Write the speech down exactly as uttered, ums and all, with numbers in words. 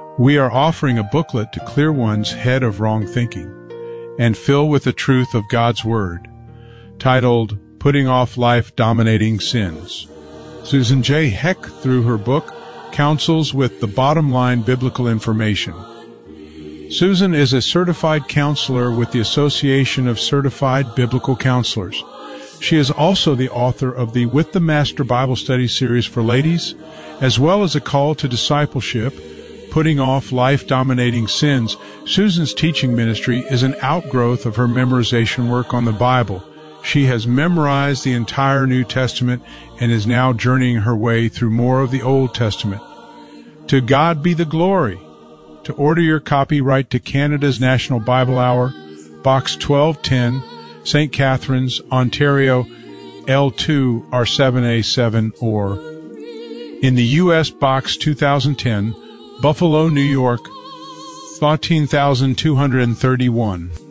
We are offering a booklet to clear one's head of wrong thinking and fill with the truth of God's Word, titled Putting Off Life-Dominating Sins. Susan J. Heck, through her book, counsels with the bottom-line biblical information. Susan is a certified counselor with the Association of Certified Biblical Counselors. She is also the author of the With the Master Bible Study series for ladies, as well as a call to discipleship, Putting Off Life-Dominating Sins. Susan's teaching ministry is an outgrowth of her memorization work on the Bible. She has memorized the entire New Testament and is now journeying her way through more of the Old Testament. To God be the glory. To order your copy, write to Canada's National Bible Hour, Box twelve ten, Saint Catharines, Ontario, L two R seven A seven, or in the U S Box two thousand ten, Buffalo, New York, fourteen thousand two hundred thirty-one.